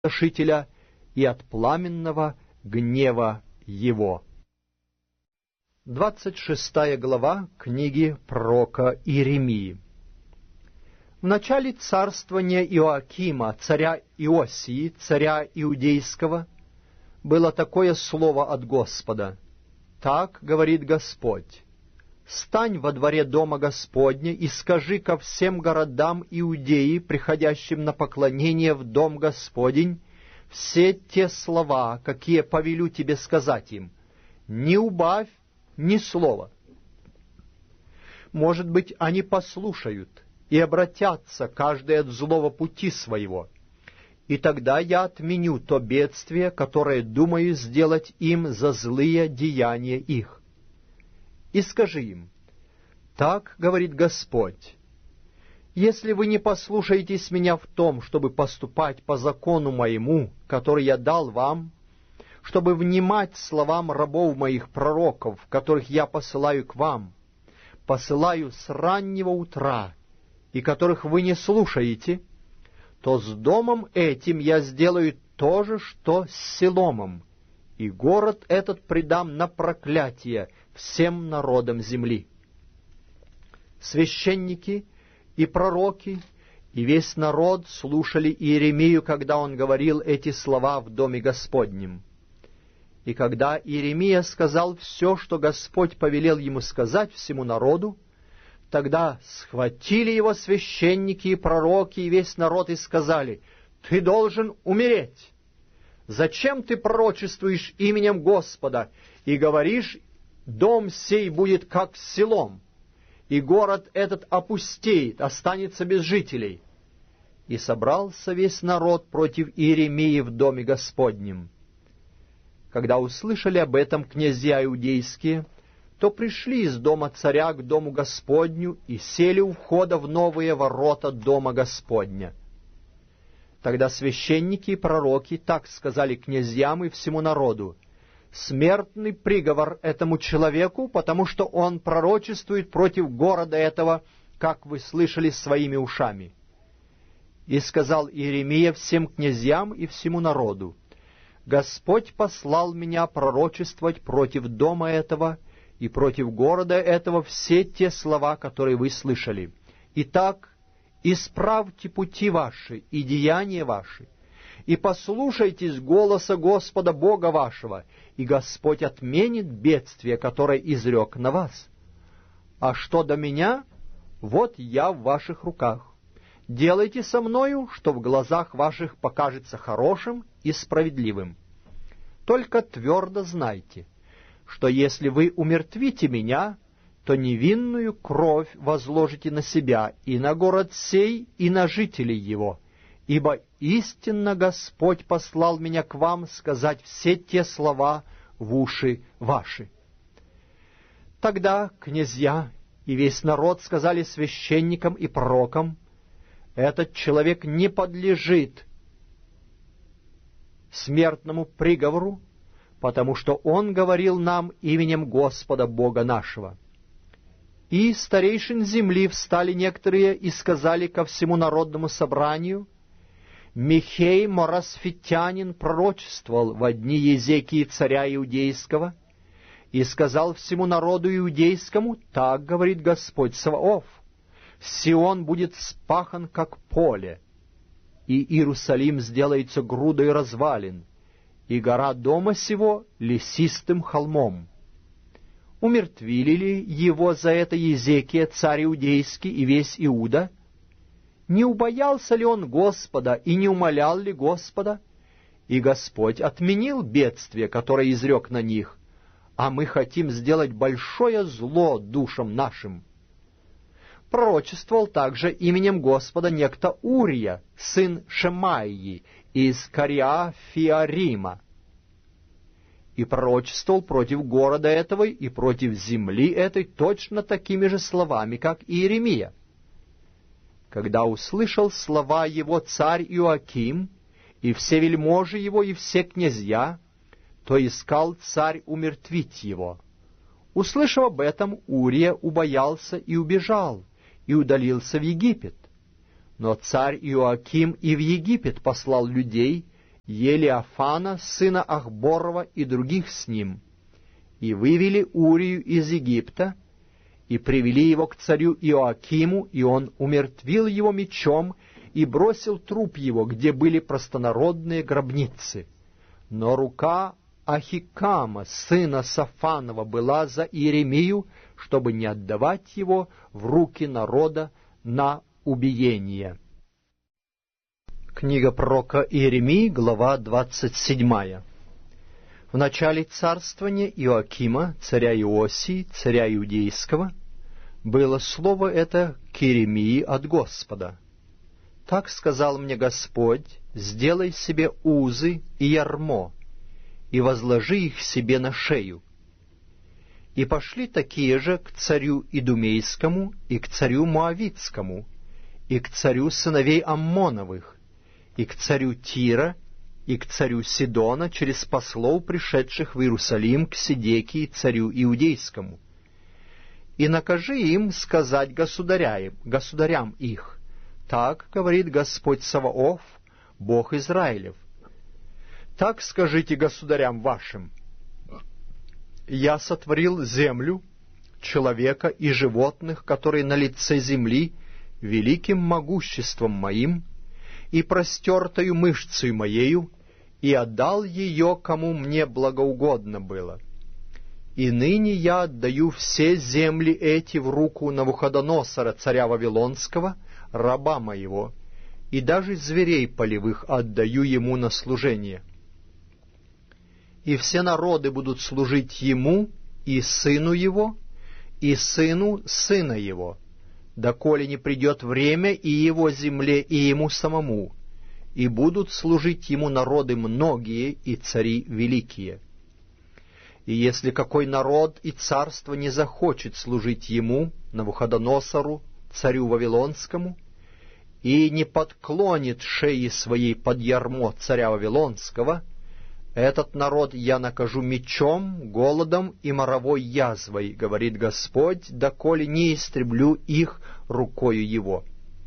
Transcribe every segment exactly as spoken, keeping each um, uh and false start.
опустошителя и от пламенного гнева его». Двадцать шестая глава книги пророка Иеремии. В начале царствования Иоакима, царя Иосии, царя Иудейского, было такое слово от Господа: «Так говорит Господь: стань во дворе дома Господня и скажи ко всем городам Иудеи, приходящим на поклонение в дом Господень, все те слова, какие повелю тебе сказать им, не убавь ни слова. Может быть, они послушают и обратятся каждый от злого пути своего, и тогда я отменю то бедствие, которое думаю сделать им за злые деяния их. И скажи им: так говорит Господь: если вы не послушаетесь меня в том, чтобы поступать по закону моему, который я дал вам, чтобы внимать словам рабов моих пророков, которых я посылаю к вам, посылаю с раннего утра, и которых вы не слушаете, то с домом этим я сделаю то же, что с Силомом, и город этот предам на проклятие всем народам земли». Священники и пророки и весь народ слушали Иеремию, когда он говорил эти слова в доме Господнем. И когда Иеремия сказал все, что Господь повелел ему сказать всему народу, тогда схватили его священники и пророки и весь народ и сказали: «Ты должен умереть! Зачем ты пророчествуешь именем Господа и говоришь: дом сей будет как Силом, и город этот опустеет, останется без жителей?» И собрался весь народ против Иеремии в доме Господнем. Когда услышали об этом князья иудейские, то пришли из дома царя к дому Господню и сели у входа в новые ворота дома Господня. Тогда священники и пророки так сказали князьям и всему народу: смертный приговор этому человеку, потому что он пророчествует против города этого, как вы слышали своими ушами. И сказал Иеремия всем князьям и всему народу: Господь послал меня пророчествовать против дома этого и против города этого все те слова, которые вы слышали. Итак, исправьте пути ваши и деяния ваши, и послушайтесь голоса Господа Бога вашего, и Господь отменит бедствие, которое изрек на вас. А что до меня, вот я в ваших руках. Делайте со мною, что в глазах ваших покажется хорошим и справедливым. Только твердо знайте, что если вы умертвите меня, то невинную кровь возложите на себя и на город сей, и на жителей его, ибо истинно Господь послал меня к вам сказать все те слова в уши ваши». Тогда князья и весь народ сказали священникам и пророкам: «Этот человек не подлежит смертному приговору, потому что он говорил нам именем Господа Бога нашего». И из старейшин земли встали некоторые и сказали ко всему народному собранию: «Михей Морасфитянин пророчествовал во дни Езекии царя Иудейского и сказал всему народу иудейскому: так говорит Господь Саваоф: Сион будет спахан, как поле, и Иерусалим сделается грудой развалин, и гора дома сего лесистым холмом. Умертвили ли его за это Езекия, царь Иудейский, и весь Иуда? Не убоялся ли он Господа и не умолял ли Господа? И Господь отменил бедствие, которое изрек на них, а мы хотим сделать большое зло душам нашим». Пророчествовал также именем Господа некто Урия, сын Шемаии, из Кариафиарима, и пророчествовал против города этого и против земли этой точно такими же словами, как Иеремия. Когда услышал слова его царь Иоаким, и все вельможи его, и все князья, то искал царь умертвить его. Услышав об этом, Урия убоялся и убежал, и удалился в Египет. Но царь Иоаким и в Египет послал людей, Елиафана, сына Ахборова, и других с ним, и вывели Урию из Египта, и привели его к царю Иоакиму, и он умертвил его мечом и бросил труп его, где были простонародные гробницы. Но рука Ахикама, сына Сафанова, была за Иеремию, чтобы не отдавать его в руки народа на убиение. Книга пророка Иеремии, глава двадцать седьмая. В начале царствования Иоакима, царя Иосии, царя Иудейского, было слово это к Иеремии от Господа. «Так сказал мне Господь: сделай себе узы и ярмо, и возложи их себе на шею. И пошли такие же к царю Идумейскому, и к царю Моавитскому, и к царю сыновей Аммоновых, и к царю Тира, и к царю Сидона через послов, пришедших в Иерусалим к Седекии, царю Иудейскому. И накажи им сказать государям, государям их: так говорит Господь Саваоф, Бог Израилев. Так скажите государям вашим: я сотворил землю, человека и животных, которые на лице земли, великим могуществом моим и простертою мышцей моею, и отдал ее, кому мне благоугодно было. И ныне я отдаю все земли эти в руку Навуходоносора, царя Вавилонского, раба моего, и даже зверей полевых отдаю ему на служение. И все народы будут служить ему и сыну его, и сыну сына его, доколе не придет время и его земле, и ему самому, и будут служить ему народы многие и цари великие. И если какой народ и царство не захочет служить ему, Навуходоносору, царю Вавилонскому, и не подклонит шеи своей под ярмо царя Вавилонского, этот народ я накажу мечом, голодом и моровой язвой, говорит Господь, доколе не истреблю их рукою его.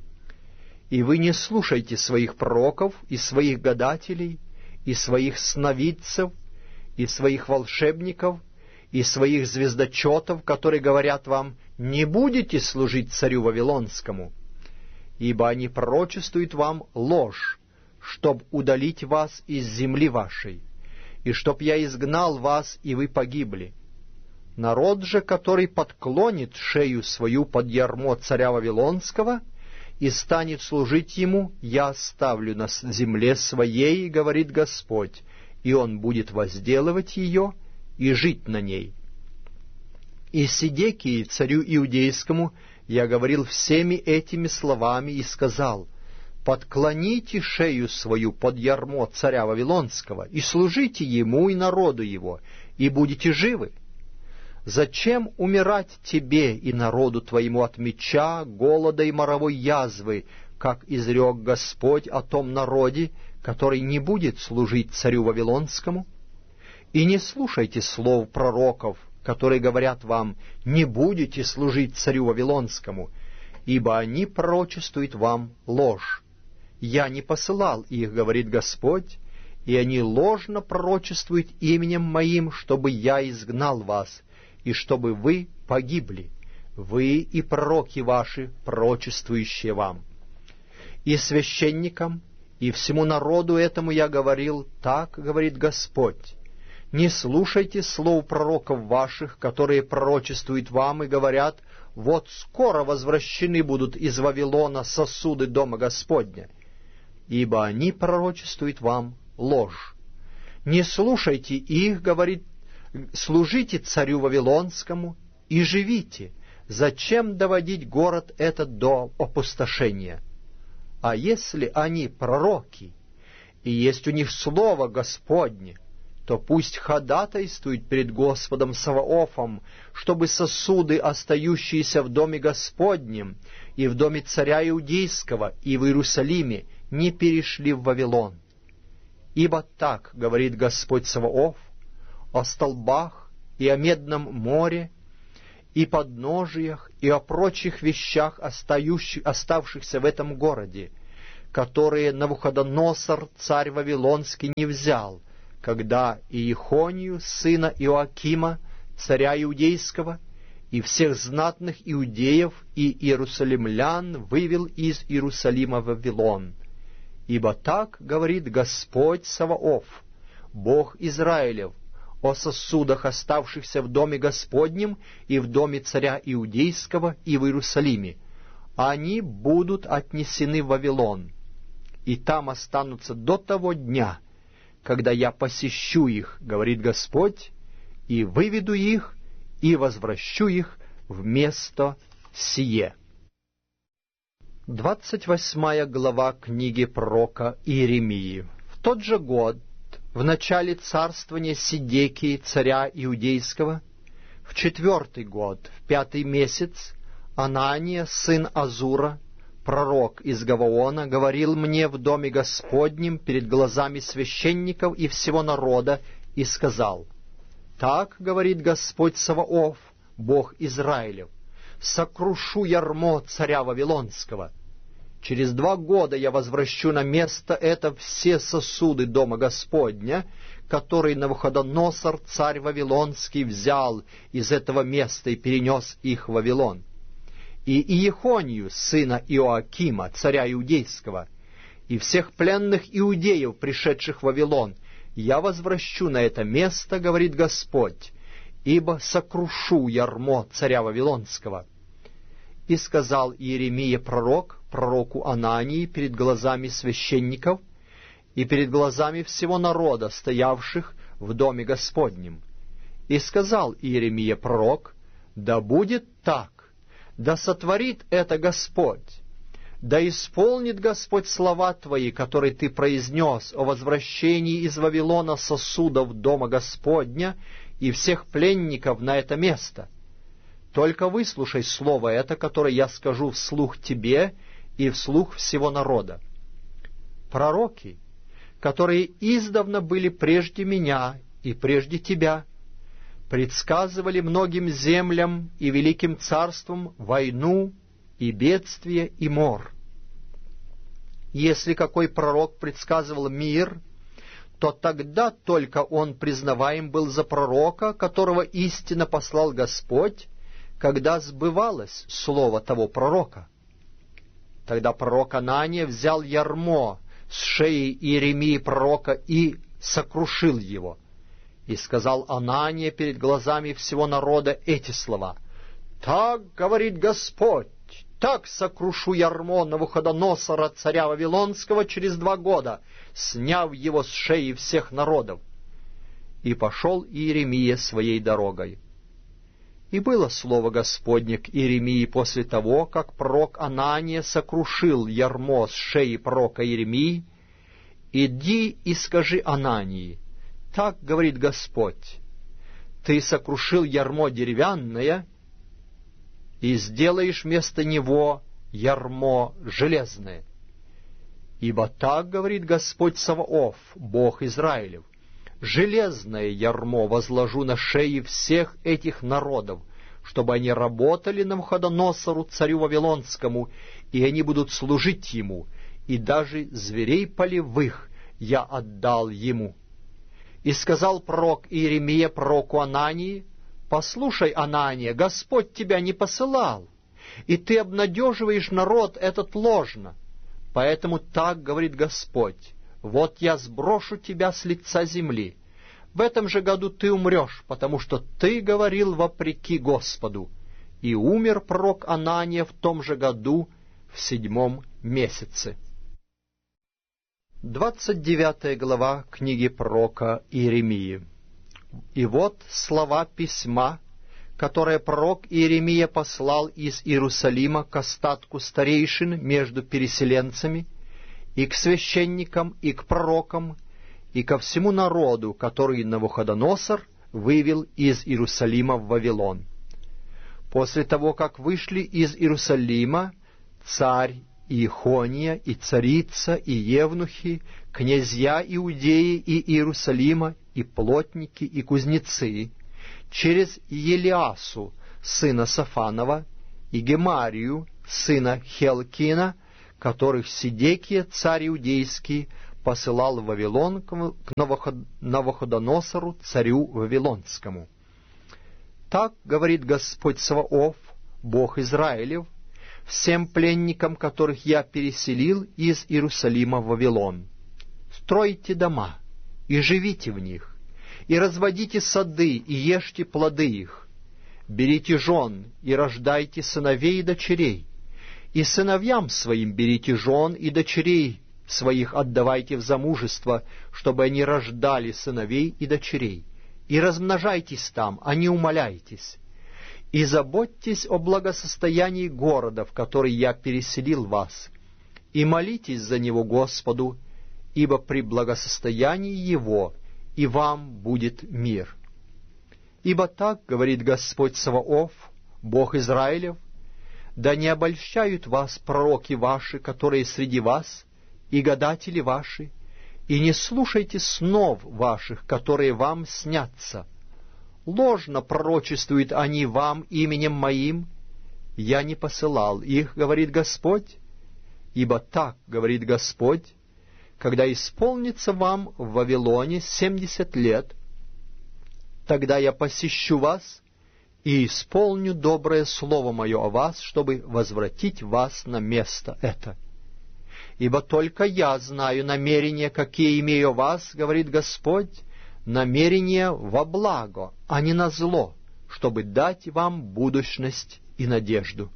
И вы не слушайте своих пророков и своих гадателей, и своих сновидцев, и своих волшебников, и своих звездочетов, которые говорят вам: не будете служить царю Вавилонскому, ибо они пророчествуют вам ложь, чтоб удалить вас из земли вашей, и чтоб я изгнал вас, и вы погибли. Народ же, который подклонит шею свою под ярмо царя Вавилонского и станет служить ему, я оставлю на земле своей, говорит Господь, и он будет возделывать ее и жить на ней. И Седекии, царю Иудейскому, я говорил всеми этими словами и сказал: подклоните шею свою под ярмо царя Вавилонского и служите ему и народу его, и будете живы. Зачем умирать тебе и народу твоему от меча, голода и моровой язвы, как изрек Господь о том народе, который не будет служить царю Вавилонскому? И не слушайте слов пророков, которые говорят вам: не будете служить царю Вавилонскому, ибо они пророчествуют вам ложь. Я не посылал их, говорит Господь, и они ложно пророчествуют именем моим, чтобы я изгнал вас, и чтобы вы погибли, вы и пророки ваши, пророчествующие вам. И священникам, и всему народу этому я говорил: так говорит Господь, не слушайте слов пророков ваших, которые пророчествуют вам и говорят: вот скоро возвращены будут из Вавилона сосуды дома Господня, ибо они пророчествуют вам ложь. Не слушайте их, говорит, служите царю Вавилонскому и живите. Зачем доводить город этот до опустошения? А если они пророки, и есть у них слово Господне, то пусть ходатайствуют перед Господом Саваофом, чтобы сосуды, остающиеся в доме Господнем, и в доме царя Иудейского, и в Иерусалиме, не перешли в Вавилон. Ибо так говорит Господь Саваоф о столбах и о медном море, и подножиях, и о прочих вещах, оставшихся в этом городе, которые Навуходоносор, царь Вавилонский, не взял, когда Иехонию, сына Иоакима, царя Иудейского, и всех знатных иудеев и иерусалимлян вывел из Иерусалима в Вавилон. Ибо так говорит Господь Саваоф, Бог Израилев, о сосудах, оставшихся в доме Господнем и в доме царя Иудейского и в Иерусалиме. Они будут отнесены в Вавилон, и там останутся до того дня, когда я посещу их, говорит Господь, и выведу их, и возвращу их в место сие. Двадцать восьмая глава книги пророка Иеремии. В тот же год, в начале царствования Сидекии, царя Иудейского, в четвертый год, в пятый месяц, Анания, сын Азура, пророк из Гаваона, говорил мне в доме Господнем перед глазами священников и всего народа, и сказал: «Так говорит Господь Саваоф, Бог Израилев, сокрушу ярмо царя Вавилонского. Через два года я возвращу на место это все сосуды дома Господня, которые Навуходоносор, царь Вавилонский, взял из этого места и перенес их в Вавилон. И Иехонию, сына Иоакима, царя Иудейского, и всех пленных иудеев, пришедших в Вавилон, я возвращу на это место, говорит Господь, ибо сокрушу ярмо царя Вавилонского». И сказал Иеремия пророк, пророку Анании, перед глазами священников и перед глазами всего народа, стоявших в доме Господнем. И сказал Иеремия пророк: «Да будет так, да сотворит это Господь, да исполнит Господь слова Твои, которые Ты произнес о возвращении из Вавилона сосудов дома Господня и всех пленников на это место. Только выслушай слово это, которое я скажу вслух тебе и вслух всего народа. Пророки, которые издавна были прежде меня и прежде тебя, предсказывали многим землям и великим царствам войну и бедствие и мор. Если какой пророк предсказывал мир, то тогда только он признаваем был за пророка, которого истинно послал Господь, когда сбывалось слово того пророка. Тогда пророк Анания взял ярмо с шеи Иеремии пророка и сокрушил его. И сказал Анания перед глазами всего народа эти слова: «Так говорит Господь, так сокрушу ярмо Навуходоносора, царя Вавилонского, через два года, сняв его с шеи всех народов». И пошел Иеремия своей дорогой. И было слово Господне к Иеремии после того, как пророк Анания сокрушил ярмо с шеи пророка Иеремии: «Иди и скажи Анании: так говорит Господь, ты сокрушил ярмо деревянное и сделаешь вместо него ярмо железное. Ибо так говорит Господь Саваоф, Бог Израилев: железное ярмо возложу на шеи всех этих народов, чтобы они работали Навуходоносору, царю Вавилонскому, и они будут служить ему, и даже зверей полевых я отдал ему». И сказал пророк Иеремия пророку Анании: «Послушай, Анания, Господь тебя не посылал, и ты обнадеживаешь народ этот ложно. Поэтому так говорит Господь: вот я сброшу тебя с лица земли. В этом же году ты умрешь, потому что ты говорил вопреки Господу». И умер пророк Анания в том же году, в седьмом месяце. Двадцать девятая глава книги пророка Иеремии. И вот слова письма, которое пророк Иеремия послал из Иерусалима к остатку старейшин между переселенцами, и к священникам, и к пророкам, и ко всему народу, который Навуходоносор вывел из Иерусалима в Вавилон. После того, как вышли из Иерусалима царь Иехония, и царица, и евнухи, князья Иудеи и Иерусалима, и плотники, и кузнецы, через Елиасу, сына Сафанова, и Гемарию, сына Хелкина, которых Сидекия, царь иудейский, посылал в Вавилон к Навуходоносору, царю Вавилонскому. Так говорит Господь Саваоф, Бог Израилев, всем пленникам, которых я переселил из Иерусалима в Вавилон: стройте дома и живите в них, и разводите сады и ешьте плоды их, берите жен и рождайте сыновей и дочерей, и сыновьям своим берите жен и дочерей своих отдавайте в замужество, чтобы они рождали сыновей и дочерей, и размножайтесь там, а не умаляйтесь, и заботьтесь о благосостоянии города, в который я переселил вас, и молитесь за него Господу, ибо при благосостоянии его и вам будет мир. Ибо так говорит Господь Саваоф, Бог Израилев: да не обольщают вас пророки ваши, которые среди вас, и гадатели ваши, и не слушайте снов ваших, которые вам снятся. Ложно пророчествуют они вам именем моим. Я не посылал их, говорит Господь. Ибо так говорит Господь: когда исполнится вам в Вавилоне семьдесят лет, тогда я посещу вас и исполню доброе слово мое о вас, чтобы возвратить вас на место это. Ибо только я знаю намерения, какие имею о вас, говорит Господь, намерения во благо, а не на зло, чтобы дать вам будущность и надежду.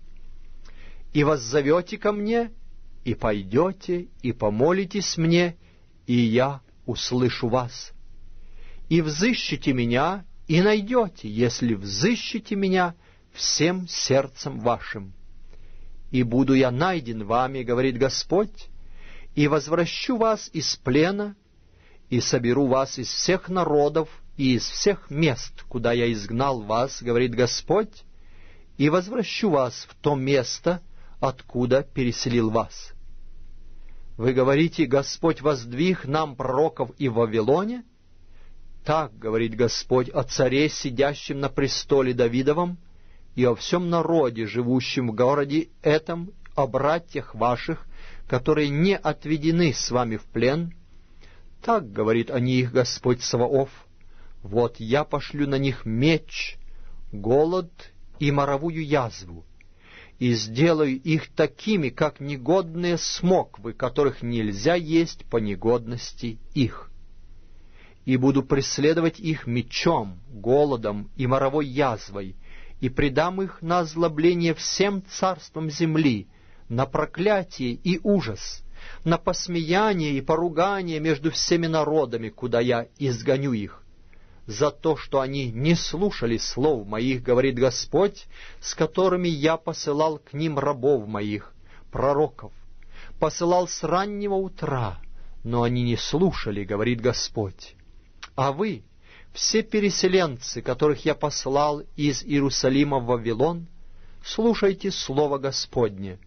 И воззовете ко мне, и пойдете, и помолитесь мне, и я услышу вас. И взыщите меня, и найдете, если взыщете меня всем сердцем вашим. И буду я найден вами, говорит Господь, и возвращу вас из плена, и соберу вас из всех народов и из всех мест, куда я изгнал вас, говорит Господь, и возвращу вас в то место, откуда переселил вас. Вы говорите: Господь воздвиг нам пророков и в Вавилоне? Так говорит Господь о царе, сидящем на престоле Давидовом, и о всем народе, живущем в городе этом, о братьях ваших, которые не отведены с вами в плен. Так говорит о них Господь Саваоф: вот я пошлю на них меч, голод и моровую язву, и сделаю их такими, как негодные смоквы, которых нельзя есть по негодности их. И буду преследовать их мечом, голодом и моровой язвой, и предам их на озлобление всем царствам земли, на проклятие и ужас, на посмеяние и поругание между всеми народами, куда я изгоню их, за то, что они не слушали слов моих, говорит Господь, с которыми я посылал к ним рабов моих, пророков, посылал с раннего утра, но они не слушали, говорит Господь. А вы, все переселенцы, которых я послал из Иерусалима в Вавилон, слушайте слово Господне.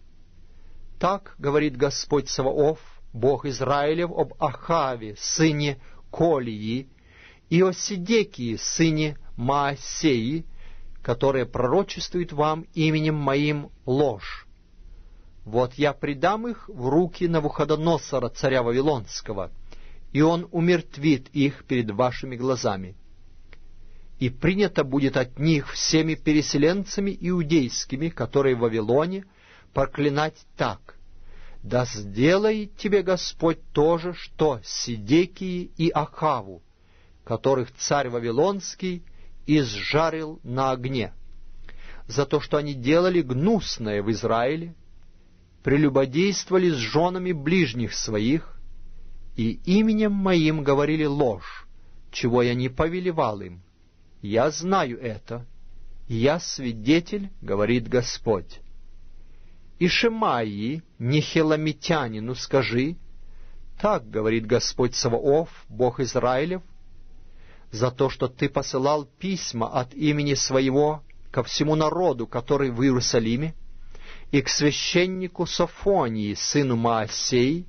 Так говорит Господь Саваоф, Бог Израилев, об Ахаве, сыне Колии, и о Сидекии, сыне Маасеи, которые пророчествуют вам именем моим ложь. Вот я предам их в руки Навуходоносора, царя Вавилонского, и он умертвит их перед вашими глазами. И принято будет от них всеми переселенцами иудейскими, которые в Вавилоне, проклинать так: да сделает тебе Господь то же, что Сидекии и Ахаву, которых царь Вавилонский изжарил на огне, за то, что они делали гнусное в Израиле, прелюбодействовали с женами ближних своих, и именем моим говорили ложь, чего я не повелевал им. Я знаю это, я свидетель, говорит Господь. И Шемаии, нехеламитянину, скажи: так говорит Господь Саваоф, Бог Израилев, за то, что ты посылал письма от имени своего ко всему народу, который в Иерусалиме, и к священнику Софонии, сыну Маасеи,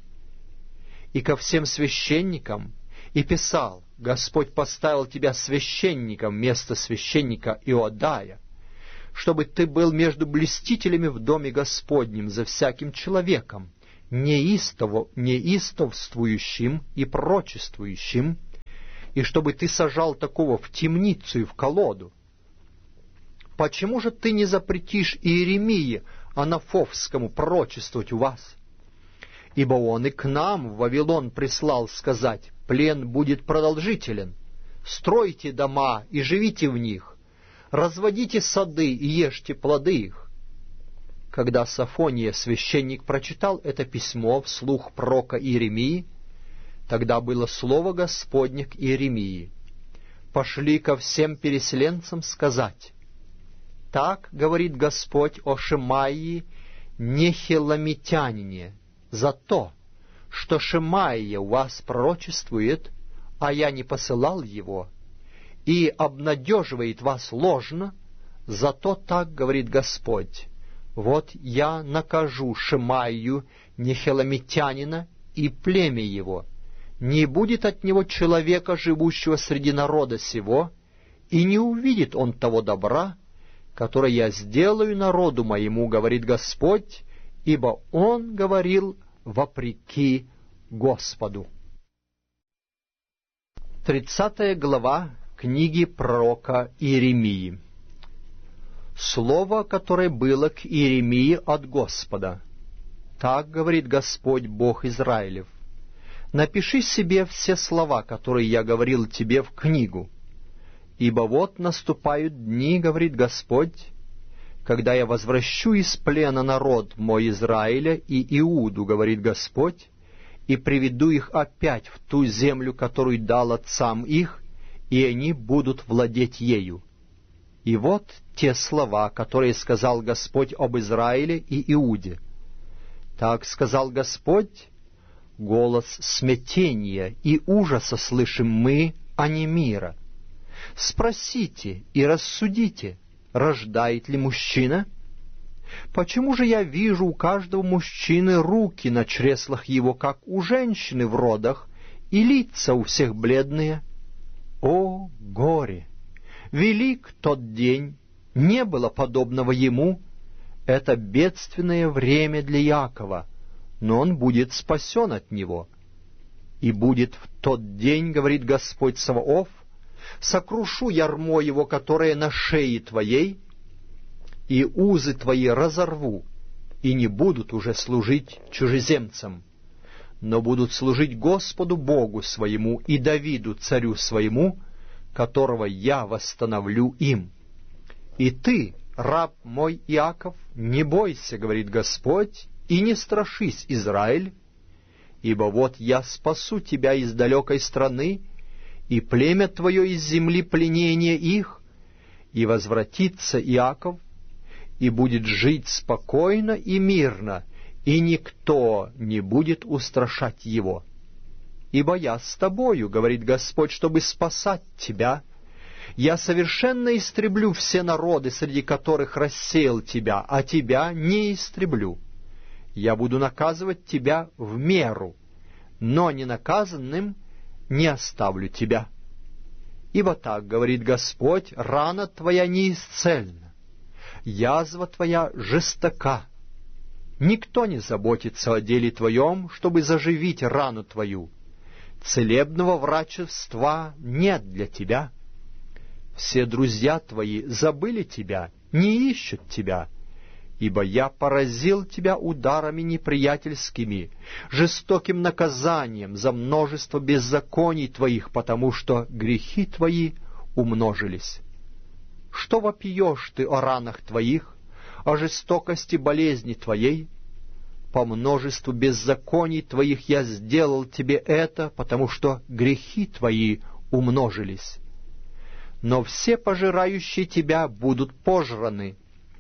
и ко всем священникам, и писал: Господь поставил тебя священником вместо священника Иодая, чтобы ты был между блюстителями в доме Господнем за всяким человеком, неистово, неистовствующим и пророчествующим, и чтобы ты сажал такого в темницу и в колоду? Почему же ты не запретишь Иеремии Анафовскому пророчествовать у вас? Ибо он и к нам в Вавилон прислал сказать: плен будет продолжителен, стройте дома и живите в них, разводите сады и ешьте плоды их. Когда Софония, священник, прочитал это письмо вслух пророка Иеремии, тогда было слово Господне к Иеремии: «Пошли ко всем переселенцам сказать: так говорит Господь о Шемаии нехеламитянине, за то, что Шемаия у вас пророчествует, а я не посылал его, и обнадеживает вас ложно, зато так говорит Господь: вот я накажу Шемаию нехеламитянина и племя его, не будет от него человека, живущего среди народа сего, и не увидит он того добра, которое я сделаю народу моему, говорит Господь, ибо он говорил вопреки Господу». Тридцатая глава книги пророка Иеремии. Слово, которое было к Иеремии от Господа. Так говорит Господь Бог Израилев: напиши себе все слова, которые я говорил тебе, в книгу. Ибо вот наступают дни, говорит Господь, когда я возвращу из плена народ мой Израиля и Иуду, говорит Господь, и приведу их опять в ту землю, которую дал отцам их, и они будут владеть ею. И вот те слова, которые сказал Господь об Израиле и Иуде. Так сказал Господь: голос смятения и ужаса слышим мы, а не мира. Спросите и рассудите, рождает ли мужчина? Почему же я вижу у каждого мужчины руки на чреслах его, как у женщины в родах, и лица у всех бледные? О, горе! Велик тот день, не было подобного ему. Это бедственное время для Иакова, но он будет спасен от него. И будет в тот день, говорит Господь Саваоф, сокрушу ярмо его, которое на шее твоей, и узы твои разорву, и не будут уже служить чужеземцам, но будут служить Господу Богу своему и Давиду царю своему, которого я восстановлю им. И ты, раб мой Иаков, не бойся, говорит Господь, и не страшись, Израиль, ибо вот я спасу тебя из далекой страны, и племя твое из земли пленения их, и возвратится Иаков, и будет жить спокойно и мирно, и никто не будет устрашать его. Ибо я с тобою, говорит Господь, чтобы спасать тебя. Я совершенно истреблю все народы, среди которых рассеял тебя, а тебя не истреблю. Я буду наказывать тебя в меру, но ненаказанным не оставлю тебя. Ибо так, говорит Господь, рана твоя неисцельна, язва твоя жестока. Никто не заботится о деле твоем, чтобы заживить рану твою. Целебного врачества нет для тебя. Все друзья твои забыли тебя, не ищут тебя, ибо я поразил тебя ударами неприятельскими, жестоким наказанием за множество беззаконий твоих, потому что грехи твои умножились. Что вопиешь ты о ранах твоих, о жестокости болезни твоей? По множеству беззаконий твоих я сделал тебе это, потому что грехи твои умножились. Но все пожирающие тебя будут пожраны,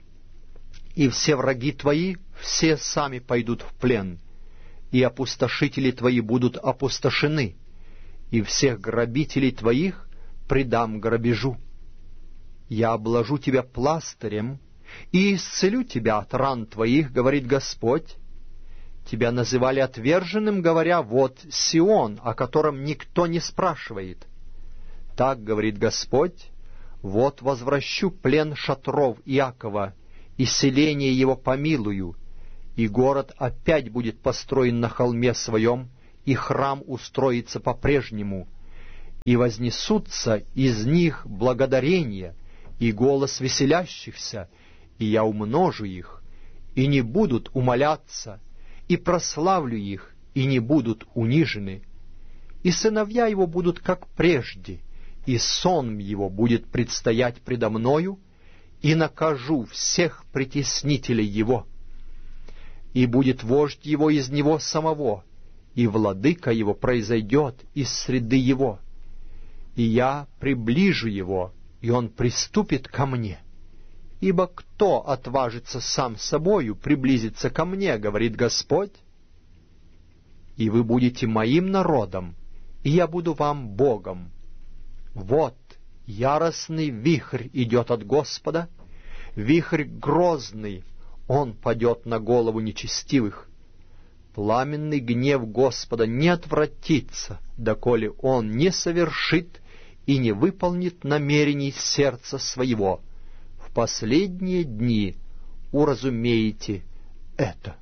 и все враги твои, все сами пойдут в плен, и опустошители твои будут опустошены, и всех грабителей твоих предам грабежу. Я обложу тебя пластырем и исцелю тебя от ран твоих, говорит Господь. Тебя называли отверженным, говоря: вот Сион, о котором никто не спрашивает. Так говорит Господь: вот возвращу плен шатров Иакова, и селение его помилую, и город опять будет построен на холме своем, и храм устроится по-прежнему, и вознесутся из них благодарения и голос веселящихся, и я умножу их, и не будут умоляться, и прославлю их, и не будут унижены. И сыновья его будут как прежде, и сон его будет предстоять предо мною, и накажу всех притеснителей его. И будет вождь его из него самого, и владыка его произойдет из среды его. И я приближу его, и он приступит ко мне. Ибо кто отважится сам собою приблизиться ко мне, говорит Господь? И вы будете моим народом, и я буду вам Богом. Вот яростный вихрь идет от Господа, вихрь грозный, он падет на голову нечестивых. Пламенный гнев Господа не отвратится, доколе он не совершит и не выполнит намерений сердца своего. В последние дни уразумеете это.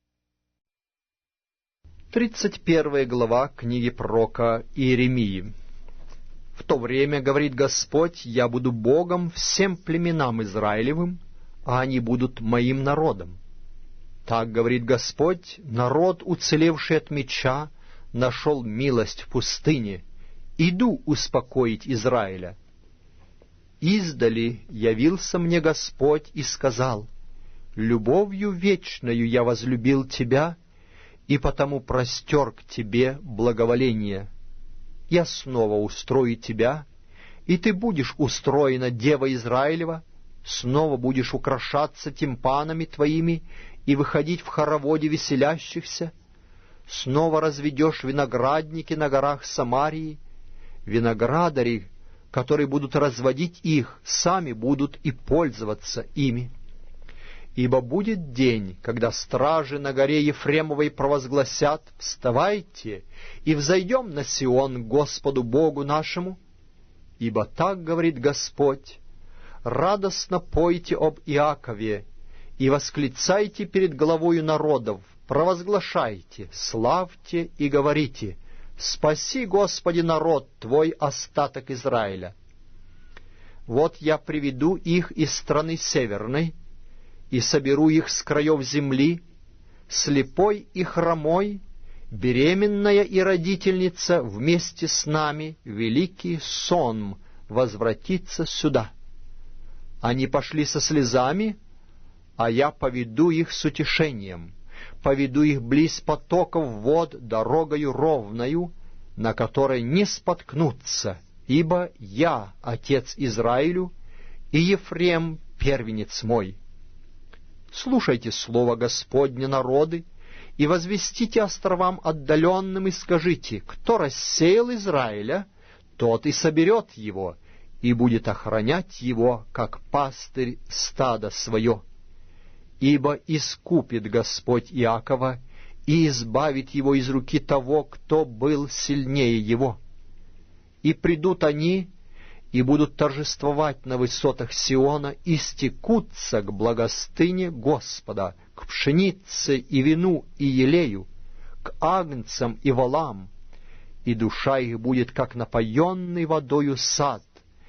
Тридцать первая глава книги пророка Иеремии. В то время, говорит Господь, я буду Богом всем племенам Израилевым, а они будут моим народом. Так, говорит Господь, народ, уцелевший от меча, нашел милость в пустыне. Иду успокоить Израиля. Издали явился мне Господь и сказал: любовью вечною я возлюбил тебя, и потому простер к тебе благоволение. Я снова устрою тебя, и ты будешь устроена, дева Израилева, снова будешь украшаться тимпанами твоими и выходить в хороводе веселящихся, снова разведешь виноградники на горах Самарии, виноградари, которые будут разводить их, сами будут и пользоваться ими. Ибо будет день, когда стражи на горе Ефремовой провозгласят: «Вставайте, и взойдем на Сион к Господу Богу нашему». Ибо так говорит Господь: радостно пойте об Иакове, и восклицайте перед главою народов, провозглашайте, славьте и говорите: «Спаси, Господи, народ Твой, остаток Израиля». Вот я приведу их из страны северной, и соберу их с краев земли, слепой и хромой, беременная и родительница вместе с нами, великий сон возвратится сюда. Они пошли со слезами, а я поведу их с утешением, поведу их близ потоков вод дорогою ровною, на которой не споткнутся, ибо я отец Израилю, и Ефрем первенец мой. Слушайте слово Господне, народы, и возвестите островам отдаленным, и скажите: кто рассеял Израиля, тот и соберет его, и будет охранять его, как пастырь стада свое. Ибо искупит Господь Иакова и избавит его из руки того, кто был сильнее его. И придут они, и будут торжествовать на высотах Сиона, и стекутся к благостыне Господа, к пшенице и вину и елею, к агнцам и волам, и душа их будет, как напоенный водою сад,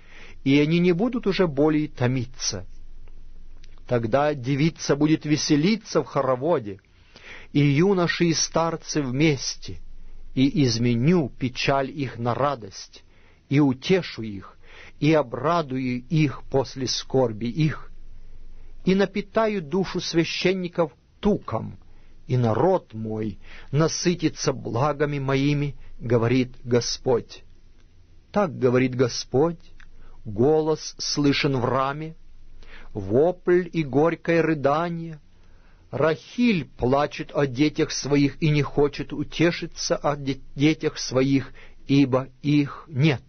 и они не будут уже более томиться. Тогда девица будет веселиться в хороводе, и юноши и старцы вместе, и изменю печаль их на радость, и утешу их, и обрадую их после скорби их, и напитаю душу священников туком, и народ мой насытится благами моими, говорит Господь. Так говорит Господь, голос слышен в раме, вопль и горькое рыдание. Рахиль плачет о детях своих и не хочет утешиться о детях своих, ибо их нет.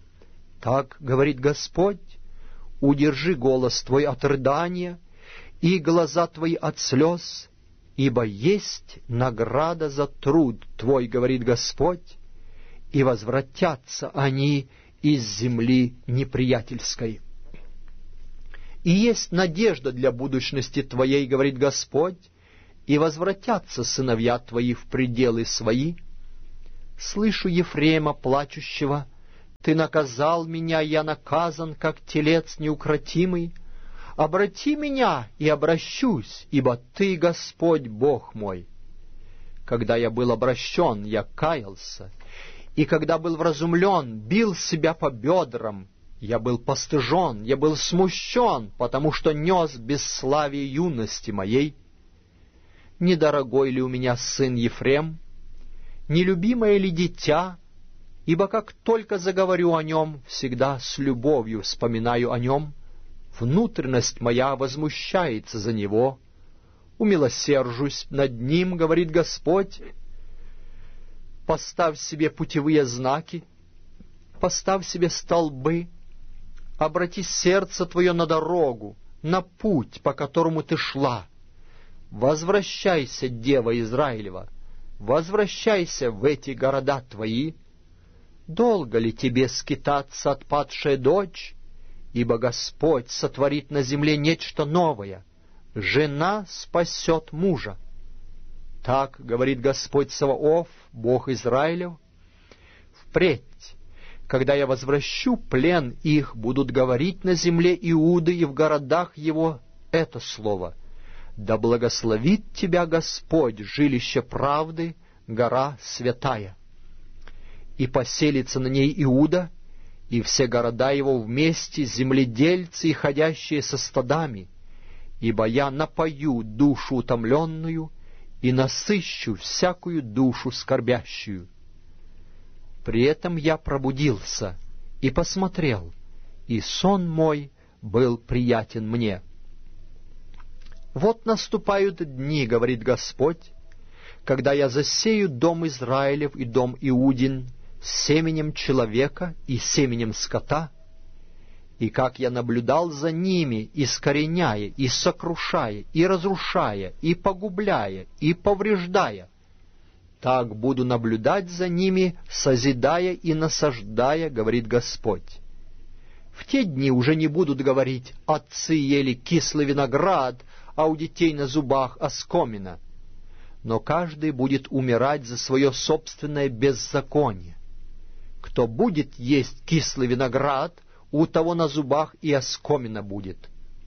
Так говорит Господь: удержи голос твой от рыдания и глаза твои от слез, ибо есть награда за труд твой, говорит Господь, и возвратятся они из земли неприятельской. И есть надежда для будущности твоей, говорит Господь, и возвратятся сыновья твои в пределы свои. Слышу Ефрема плачущего: ты наказал меня, я наказан, как телец неукротимый. Обрати меня, и обращусь, ибо Ты, Господь, Бог мой. Когда я был обращен, я каялся, и когда был вразумлен, бил себя по бедрам. Я был постыжен, я был смущен, потому что нес бесславие юности моей. Недорогой ли у меня сын Ефрем? Нелюбимое ли дитя? Ибо как только заговорю о нем, всегда с любовью вспоминаю о нем. Внутренность моя возмущается за него. Умилосержусь над ним, говорит Господь. Поставь себе путевые знаки, поставь себе столбы, обрати сердце твое на дорогу, на путь, по которому ты шла. Возвращайся, дева Израилева, возвращайся в эти города твои. Долго ли тебе скитаться, отпадшая дочь? Ибо Господь сотворит на земле нечто новое. Жена спасет мужа. Так говорит Господь Саваоф, Бог Израилев. Впредь, когда я возвращу плен их, будут говорить на земле Иуды и в городах его это слово: да благословит тебя Господь, жилище правды, гора святая. И поселится на ней Иуда, и все города его вместе, земледельцы и ходящие со стадами, ибо я напою душу утомленную и насыщу всякую душу скорбящую. При этом я пробудился и посмотрел, и сон мой был приятен мне. Вот наступают дни, говорит Господь, когда я засею дом Израилев и дом Иудин семенем человека и семенем скота, и как я наблюдал за ними, искореняя, и сокрушая, и разрушая, и погубляя, и повреждая, так буду наблюдать за ними, созидая и насаждая, говорит Господь. В те дни уже не будут говорить: отцы ели кислый виноград, а у детей на зубах оскомина. Но каждый будет умирать за свое собственное беззаконие. Кто будет есть кислый виноград, у того на зубах и оскомина будет.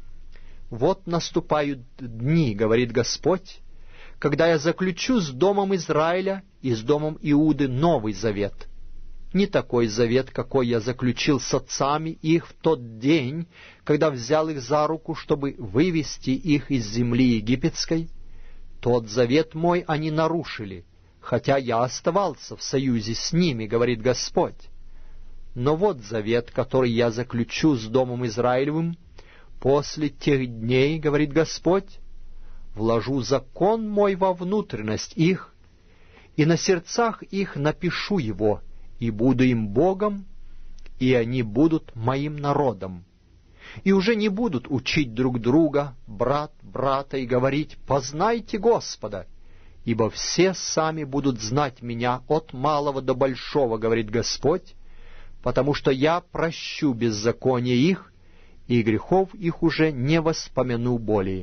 Вот наступают дни, говорит Господь, когда я заключу с домом Израиля и с домом Иуды новый завет. Не такой завет, какой я заключил с отцами их в тот день, когда взял их за руку, чтобы вывести их из земли египетской. Тот завет мой они нарушили, хотя я оставался в союзе с ними, говорит Господь. Но вот завет, который я заключу с домом Израилевым после тех дней, говорит Господь, вложу закон мой во внутренность их, и на сердцах их напишу его, и буду им Богом, и они будут моим народом. И уже не будут учить друг друга, брат брата, и говорить: познайте Господа, ибо все сами будут знать меня от малого до большого, говорит Господь, потому что я прощу беззаконие их, и грехов их уже не воспомяну более.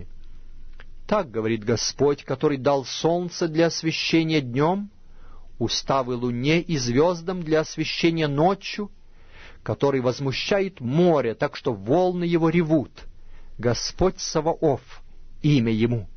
Так говорит Господь, который дал солнце для освещения днем, уставы луне и звездам для освещения ночью, который возмущает море, так что волны его ревут. Господь Саваоф, имя ему.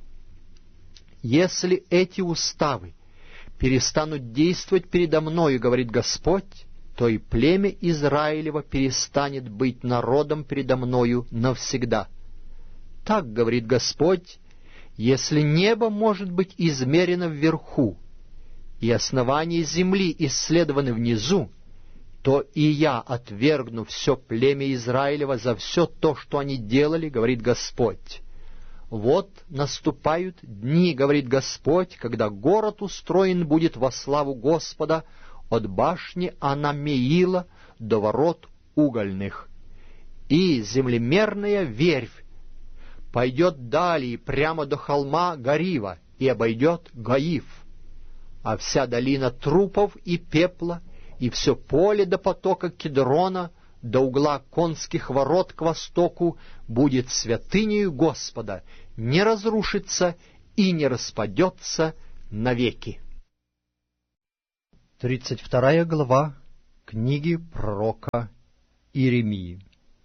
Если эти уставы перестанут действовать передо мною, говорит Господь, то и племя Израилева перестанет быть народом передо мною навсегда. Так говорит Господь: если небо может быть измерено вверху, и основания земли исследованы внизу, то и я отвергну все племя Израилева за все то, что они делали, говорит Господь. Вот наступают дни, говорит Господь, когда город устроен будет во славу Господа от башни Анамеила до ворот угольных, и землемерная верфь пойдет далее прямо до холма Гарива и обойдет Гаив, а вся долина трупов и пепла, и все поле до потока Кедрона, до угла конских ворот к востоку будет святынею Господа, не разрушится и не распадется навеки. Тридцать вторая глава книги пророка Иеремии.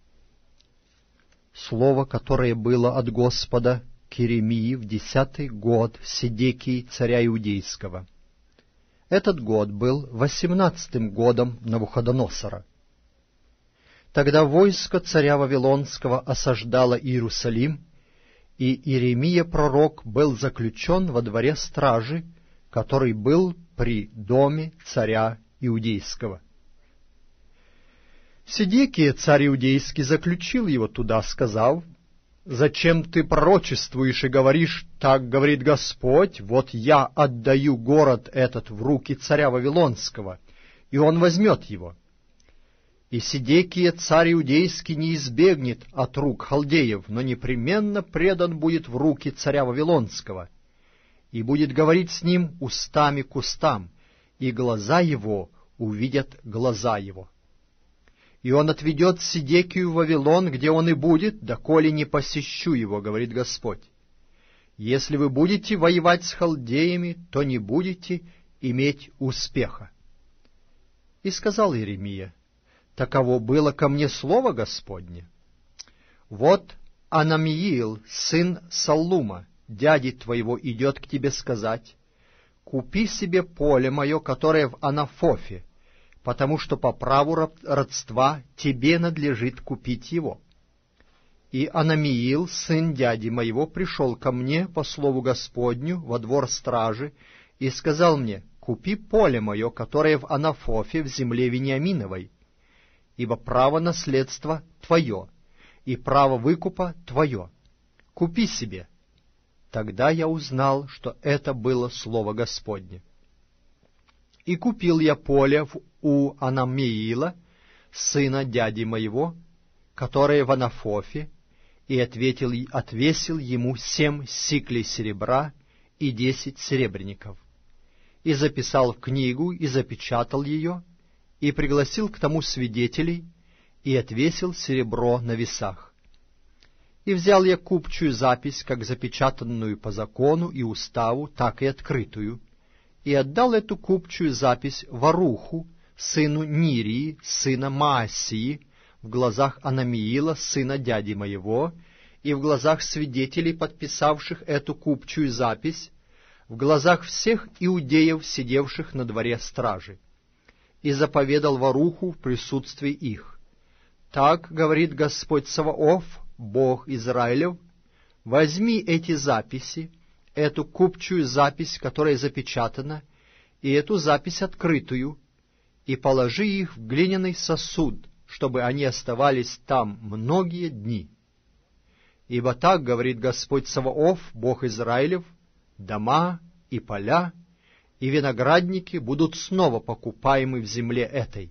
Слово, которое было от Господа к Иеремии в десятый год Седекии царя Иудейского. Этот год был восемнадцатым годом Навуходоносора. Тогда войско царя Вавилонского осаждало Иерусалим, и Иеремия пророк был заключен во дворе стражи, который был при доме царя Иудейского. Седекия, царь Иудейский, заключил его туда, сказав: «Зачем ты пророчествуешь и говоришь, так говорит Господь, вот я отдаю город этот в руки царя Вавилонского, и он возьмет его». И Седекия, царь Иудейский, не избегнет от рук халдеев, но непременно предан будет в руки царя Вавилонского, и будет говорить с ним устами к устам, и глаза его увидят глаза его. И он отведет Седекию в Вавилон, где он и будет, доколе не посещу его, говорит Господь. Если вы будете воевать с халдеями, то не будете иметь успеха. И сказал Иеремия: таково было ко мне слово Господне. Вот Анамиил, сын Саллума, дяди твоего, идет к тебе сказать: купи себе поле мое, которое в Анафофе, потому что по праву родства тебе надлежит купить его. И Анамиил, сын дяди моего, пришел ко мне по слову Господню во двор стражи и сказал мне: купи поле мое, которое в Анафофе, в земле Вениаминовой, ибо право наследства твое, и право выкупа твое. Купи себе. Тогда я узнал, что это было слово Господне. И купил я поле у Анамиила, сына дяди моего, которое в Анафофе, и ответил, отвесил ему семь сиклей серебра и десять серебряников, и записал в книгу, и запечатал ее, и пригласил к тому свидетелей, и отвесил серебро на весах. И взял я купчую запись, как запечатанную по закону и уставу, так и открытую, и отдал эту купчую запись Варуху, сыну Нирии, сына Маасии, в глазах Анамиила, сына дяди моего, и в глазах свидетелей, подписавших эту купчую запись, в глазах всех иудеев, сидевших на дворе стражи. И заповедал Варуху в присутствии их: «Так говорит Господь Саваоф, Бог Израилев, возьми эти записи, эту купчую запись, которая запечатана, и эту запись открытую, и положи их в глиняный сосуд, чтобы они оставались там многие дни. Ибо так говорит Господь Саваоф, Бог Израилев, дома и поля, и виноградники будут снова покупаемы в земле этой».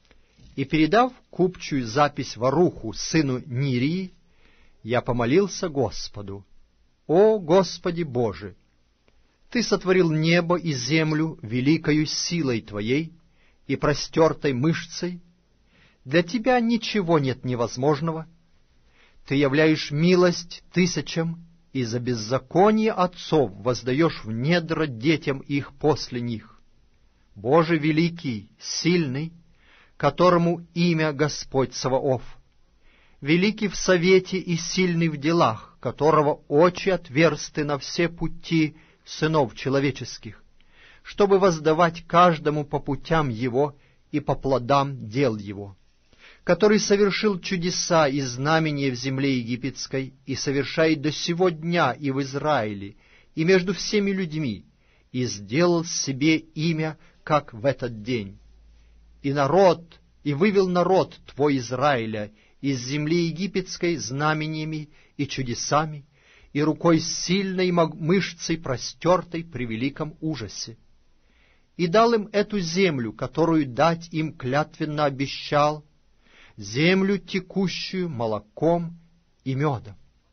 И передав купчую запись Варуху, сыну Нирии, я помолился Господу: «О Господи Боже! Ты сотворил небо и землю великою силой Твоей и простертой мышцей. Для Тебя ничего нет невозможного. Ты являешь милость тысячам, и за беззаконие отцов воздаешь в недра детям их после них. Боже великий, сильный, которому имя Господь Саваоф, великий в совете и сильный в делах, которого очи отверсты на все пути сынов человеческих, чтобы воздавать каждому по путям его и по плодам дел его, который совершил чудеса и знамения в земле египетской и совершает до сего дня и в Израиле, и между всеми людьми, и сделал себе имя, как в этот день. И народ, и вывел народ твой Израиля из земли египетской знамениями и чудесами, и рукой сильной мышцей простертой при великом ужасе. И дал им эту землю, которую дать им клятвенно обещал, землю, текущую молоком и медом.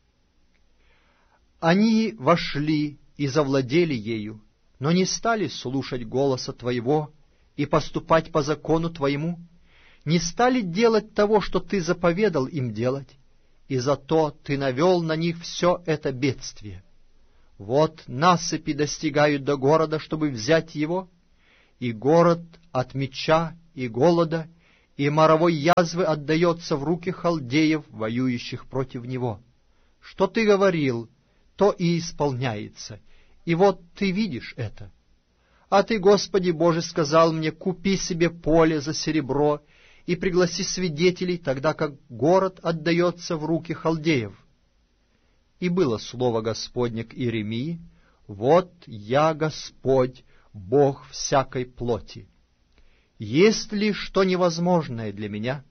Они вошли и завладели ею, но не стали слушать голоса Твоего и поступать по закону Твоему, не стали делать того, что Ты заповедал им делать, и зато Ты навел на них все это бедствие. Вот насыпи достигают до города, чтобы взять его, и город от меча и голода и моровой язвы отдается в руки халдеев, воюющих против него. Что ты говорил, то и исполняется, и вот ты видишь это. А ты, Господи Боже, сказал мне: купи себе поле за серебро и пригласи свидетелей, тогда как город отдается в руки халдеев. И было слово Господне к Иеремии: вот я Господь, Бог всякой плоти. Есть ли что невозможное для меня?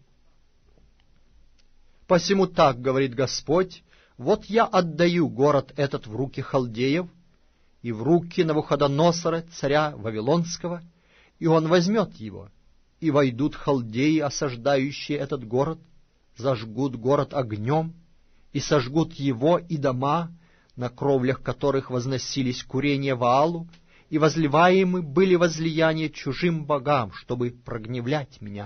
Посему так говорит Господь: вот я отдаю город этот в руки халдеев и в руки Навуходоносора, царя Вавилонского, и он возьмет его, и войдут халдеи, осаждающие этот город, зажгут город огнем, и сожгут его и дома, на кровлях которых возносились курения Ваалу, и возливаемы были возлияния чужим богам, чтобы прогневлять меня.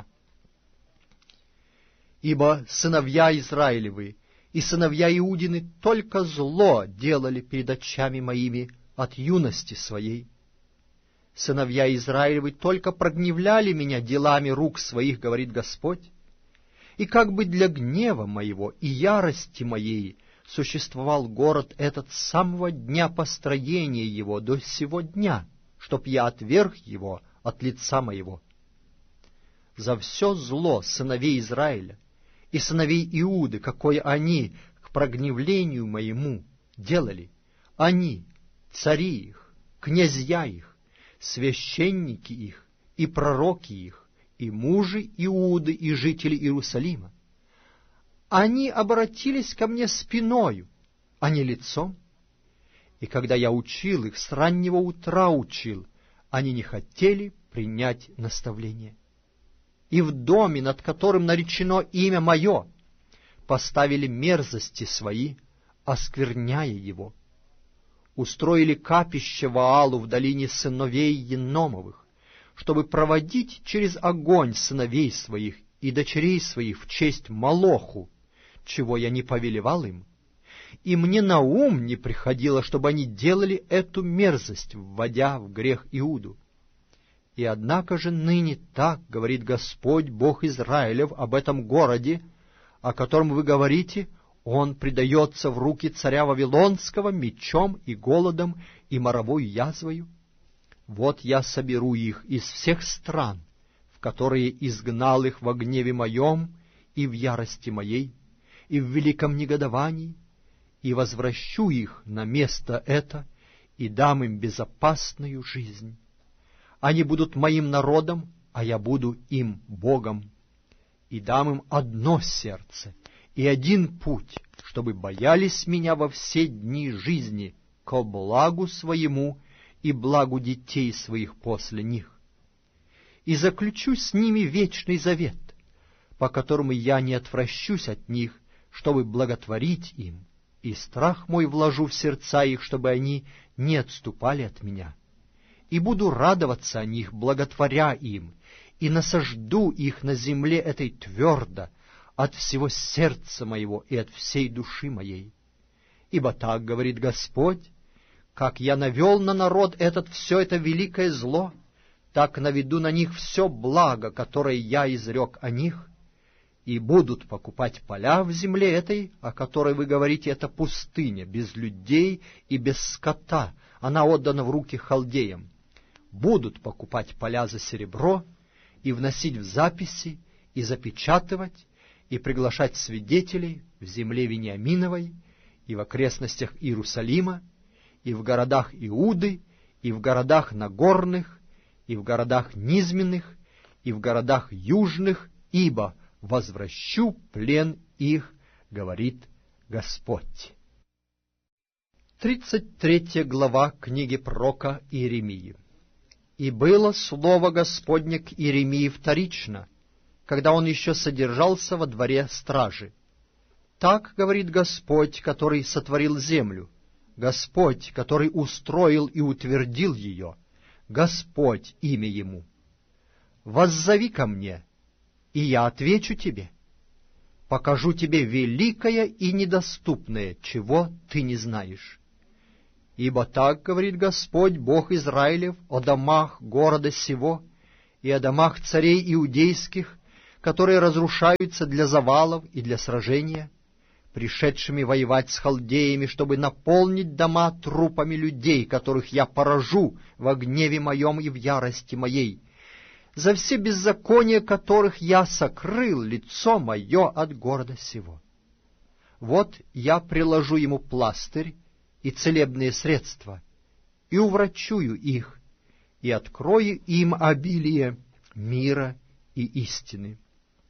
Ибо сыновья Израилевы и сыновья Иудины только зло делали перед очами моими от юности своей. Сыновья Израилевы только прогневляли меня делами рук своих, говорит Господь, и как бы для гнева моего и ярости моей существовал город этот с самого дня построения его до сего дня, чтоб я отверг его от лица моего. За все зло сыновей Израиля и сыновей Иуды, какое они к прогневлению моему делали, они, цари их, князья их, священники их и пророки их, и мужи Иуды, и жители Иерусалима, они обратились ко мне спиною, а не лицом. И когда я учил их, с раннего утра учил, они не хотели принять наставление. И в доме, над которым наречено имя мое, поставили мерзости свои, оскверняя его. Устроили капище Ваалу в долине сыновей Еномовых, чтобы проводить через огонь сыновей своих и дочерей своих в честь Молоху, чего я не повелевал им, и мне на ум не приходило, чтобы они делали эту мерзость, вводя в грех Иуду. И однако же ныне так говорит Господь, Бог Израилев, об этом городе, о котором вы говорите: он предается в руки царя Вавилонского мечом и голодом и моровой язвою. Вот я соберу их из всех стран, в которые изгнал их во гневе моем и в ярости моей, и в великом негодовании, и возвращу их на место это, и дам им безопасную жизнь. Они будут моим народом, а я буду им Богом, и дам им одно сердце и один путь, чтобы боялись меня во все дни жизни, ко благу своему и благу детей своих после них. И заключу с ними вечный завет, по которому я не отвращусь от них, чтобы благотворить им, и страх мой вложу в сердца их, чтобы они не отступали от меня. И буду радоваться о них, благотворя им, и насажду их на земле этой твердо, от всего сердца моего и от всей души моей. Ибо так говорит Господь: как я навел на народ этот все это великое зло, так наведу на них все благо, которое я изрек о них, и будут покупать поля в земле этой, о которой вы говорите: это пустыня, без людей и без скота, она отдана в руки халдеям. Будут покупать поля за серебро, и вносить в записи, и запечатывать, и приглашать свидетелей в земле Вениаминовой, и в окрестностях Иерусалима, и в городах Иуды, и в городах Нагорных, и в городах Низменных, и в городах Южных, ибо возвращу плен их, говорит Господь. Тридцать третья глава книги пророка Иеремии. «И было слово Господне к Иеремии вторично, когда он еще содержался во дворе стражи. Так говорит Господь, который сотворил землю, Господь, который устроил и утвердил ее, Господь имя ему. Воззови ко мне, и я отвечу тебе, покажу тебе великое и недоступное, чего ты не знаешь. Ибо так говорит Господь, Бог Израилев, о домах города сего и о домах царей иудейских, которые разрушаются для завалов и для сражения, пришедшими воевать с халдеями, чтобы наполнить дома трупами людей, которых я поражу во гневе моем и в ярости моей, за все беззакония которых я сокрыл лицо мое от города сего. Вот я приложу ему пластырь и целебные средства, и уврачую их, и открою им обилие мира и истины.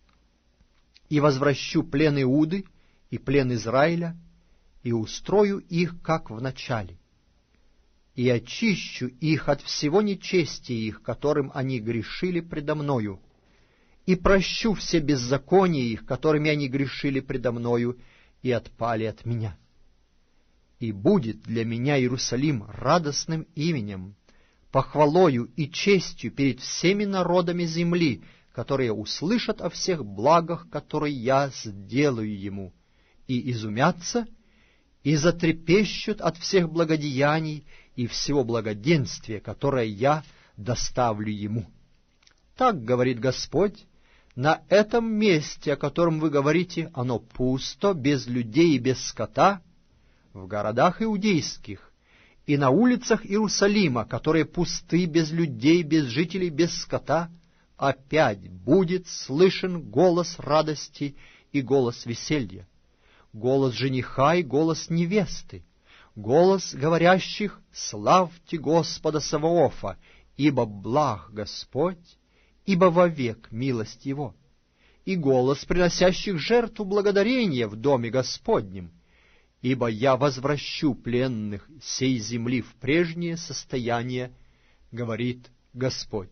И возвращу плен Иуды и плен Израиля, и устрою их, как в начале, и очищу их от всего нечестия их, которым они грешили предо мною, и прощу все беззакония их, которыми они грешили предо мною, и отпали от меня. И будет для меня Иерусалим радостным именем, похвалою и честью перед всеми народами земли, которые услышат о всех благах, которые я сделаю ему, и изумятся, и затрепещут от всех благодеяний и всего благоденствия, которое я доставлю ему. Так говорит Господь: на этом месте, о котором вы говорите, оно пусто, без людей и без скота, в городах иудейских и на улицах Иерусалима, которые пусты, без людей, без жителей, без скота, опять будет слышен голос радости и голос веселья, голос жениха и голос невесты, голос говорящих: «Славьте Господа Саваофа, ибо благ Господь, ибо вовек милость Его», и голос приносящих жертву благодарения в доме Господнем, ибо я возвращу пленных сей земли в прежнее состояние, говорит Господь.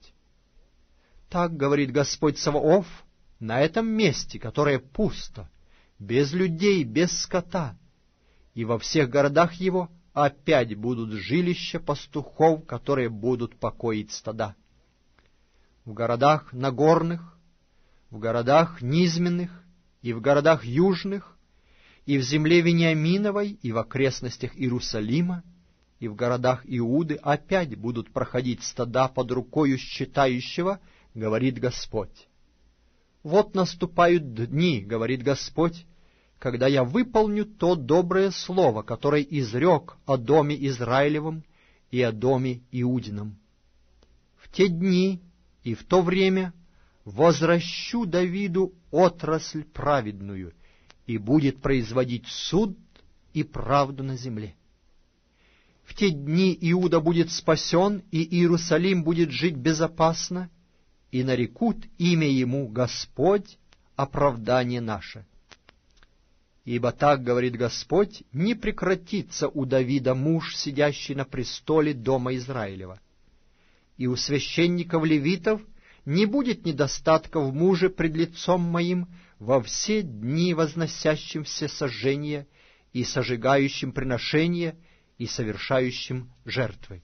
Так говорит Господь Саваоф, на этом месте, которое пусто, без людей, без скота, и во всех городах его опять будут жилища пастухов, которые будут покоить стада. В городах нагорных, в городах низменных и в городах южных, и в земле Вениаминовой, и в окрестностях Иерусалима, и в городах Иуды опять будут проходить стада под рукою считающего, говорит Господь. Вот наступают дни, говорит Господь, когда я выполню то доброе слово, которое изрек о доме Израилевом и о доме Иудином. В те дни и в то время возвращу Давиду отрасль праведную, и будет производить суд и правду на земле. В те дни Иуда будет спасен, и Иерусалим будет жить безопасно, и нарекут имя ему Господь, оправдание наше. Ибо так говорит Господь: не прекратится у Давида муж, сидящий на престоле дома Израилева, и у священников-левитов не будет недостатка в муже пред лицом моим во все дни возносящим все сожжения и сожигающим приношения и совершающим жертвы.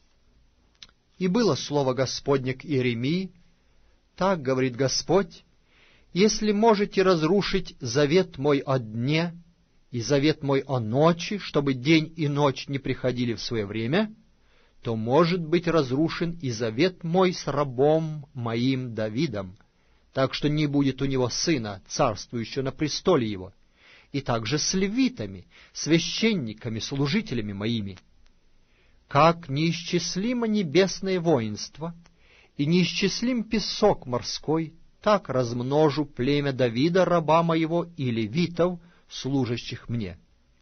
И было слово Господне к Иеремии: так говорит Господь: если можете разрушить завет мой о дне и завет мой о ночи, чтобы день и ночь не приходили в свое время, то может быть разрушен и завет мой с рабом моим Давидом, так что не будет у него сына, царствующего на престоле его, и также с левитами, священниками, служителями моими. Как неисчислимо небесное воинство и неисчислим песок морской, так размножу племя Давида, раба моего, и левитов, служащих мне.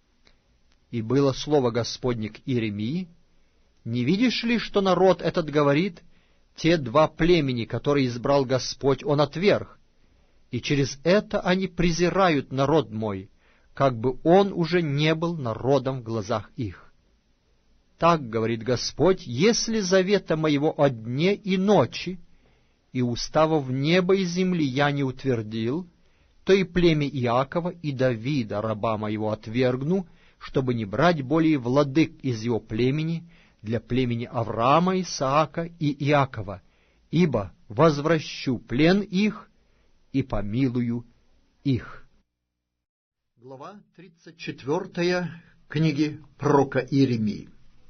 И было слово Господне к Иеремии: не видишь ли, что народ этот говорит: те два племени, которые избрал Господь, Он отверг, и через это они презирают народ мой, как бы он уже не был народом в глазах их. Так говорит Господь: если завета моего о дне и ночи и уставов неба и земли я не утвердил, то и племя Иакова и Давида, раба моего, отвергну, чтобы не брать более владык из его племени для племени Авраама, Исаака и Иакова, ибо возвращу плен их и помилую их. Глава тридцать четвертая книги пророка Иеремии.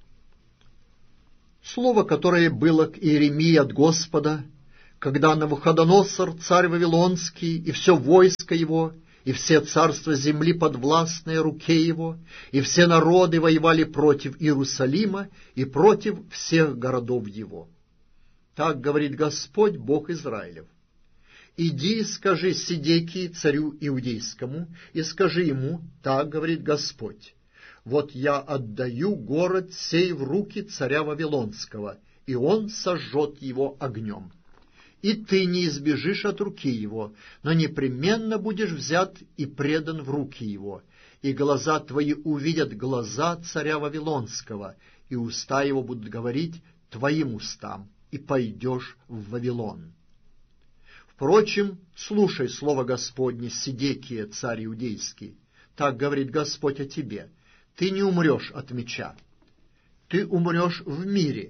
Слово, которое было к Иеремии от Господа, когда Навуходоносор, царь Вавилонский, и все войско его, и все царства земли подвластные руке его, и все народы воевали против Иерусалима и против всех городов его. Так говорит Господь, Бог Израилев. Иди и скажи Седекии, царю иудейскому, и скажи ему, так говорит Господь, вот я отдаю город сей в руки царя Вавилонского, и он сожжет его огнем. И ты не избежишь от руки его, но непременно будешь взят и предан в руки его, и глаза твои увидят глаза царя Вавилонского, и уста его будут говорить твоим устам, и пойдешь в Вавилон. Впрочем, слушай слово Господне, Седекия, царь иудейский. Так говорит Господь о тебе. Ты не умрешь от меча. Ты умрешь в мире.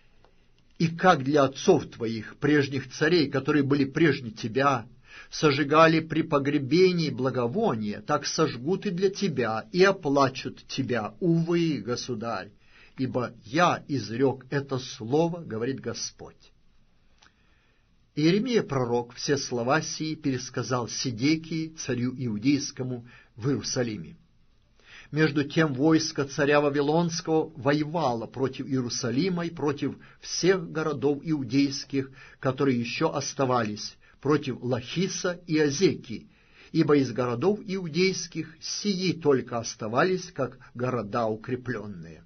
И как для отцов твоих, прежних царей, которые были прежде тебя, сожигали при погребении благовония, так сожгут и для тебя, и оплачут тебя, увы, государь, ибо я изрек это слово, говорит Господь. Иеремия пророк все слова сии пересказал Седекии, царю иудейскому, в Иерусалиме. Между тем войско царя Вавилонского воевало против Иерусалима и против всех городов иудейских, которые еще оставались, против Лахиса и Азеки, ибо из городов иудейских сии только оставались, как города укрепленные.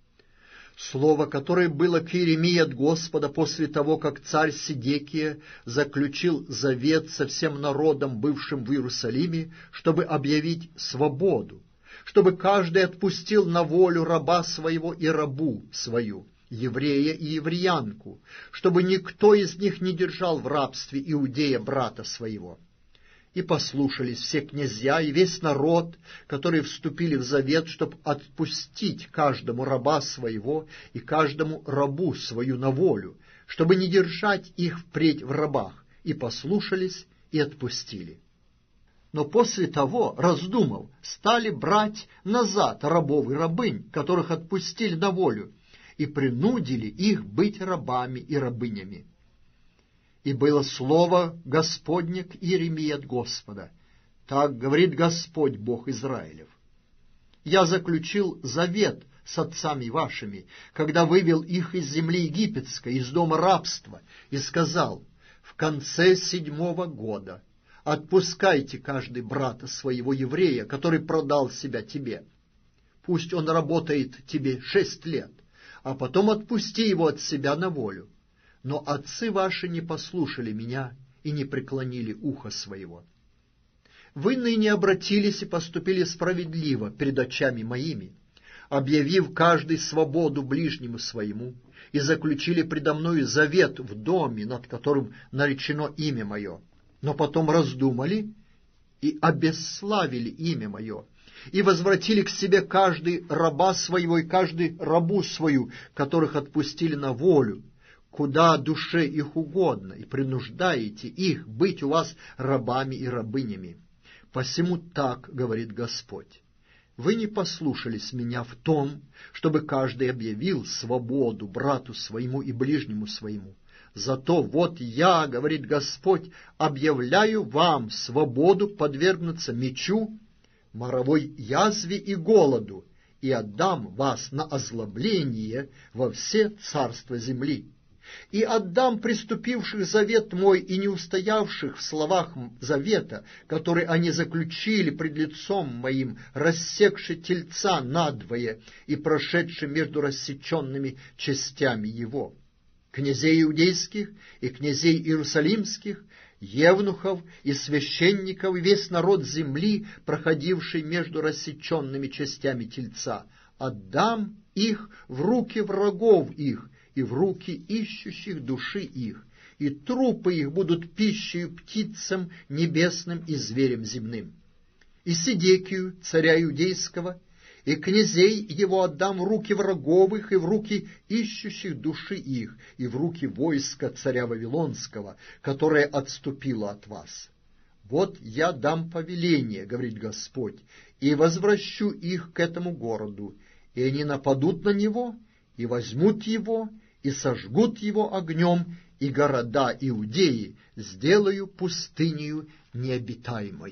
Слово, которое было к Иеремии от Господа после того, как царь Седекия заключил завет со всем народом, бывшим в Иерусалиме, чтобы объявить свободу, чтобы каждый отпустил на волю раба своего и рабу свою, еврея и евреянку, чтобы никто из них не держал в рабстве иудея брата своего. И послушались все князья и весь народ, которые вступили в завет, чтобы отпустить каждому раба своего и каждому рабу свою на волю, чтобы не держать их впредь в рабах, и послушались и отпустили. Но после того, раздумав, стали брать назад рабов и рабынь, которых отпустили на волю, и принудили их быть рабами и рабынями. И было слово Господне к Иеремии от Господа. Так говорит Господь, Бог Израилев. Я заключил завет с отцами вашими, когда вывел их из земли египетской, из дома рабства, и сказал, в конце седьмого года отпускайте каждый брата своего еврея, который продал себя тебе. Пусть он работает тебе шесть лет, а потом отпусти его от себя на волю. Но отцы ваши не послушали меня и не преклонили ухо своего. Вы ныне обратились и поступили справедливо перед очами моими, объявив каждый свободу ближнему своему, и заключили предо мною завет в доме, над которым наречено имя мое. Но потом раздумали и обесславили имя мое, и возвратили к себе каждый раба своего и каждый рабу свою, которых отпустили на волю, куда душе их угодно, и принуждаете их быть у вас рабами и рабынями. Посему так говорит Господь. Вы не послушались меня в том, чтобы каждый объявил свободу брату своему и ближнему своему. Зато вот я, говорит Господь, объявляю вам свободу подвергнуться мечу, моровой язве и голоду, и отдам вас на озлобление во все царства земли. И отдам приступивших завет мой и не устоявших в словах завета, который они заключили пред лицом моим, рассекши тельца надвое и прошедши между рассеченными частями его. Князей иудейских и князей иерусалимских, евнухов и священников, и весь народ земли, проходивший между рассеченными частями тельца, отдам их в руки врагов их, и в руки ищущих души их, и трупы их будут пищей птицам небесным и зверям земным. И Седекию, царя иудейского, и князей его отдам в руки врагов их, и в руки ищущих души их, и в руки войска царя Вавилонского, которое отступило от вас. Вот я дам повеление, говорит Господь, и возвращу их к этому городу, и они нападут на него, и возьмут его, и сожгут его огнем, и города Иудеи сделаю пустынею необитаемой».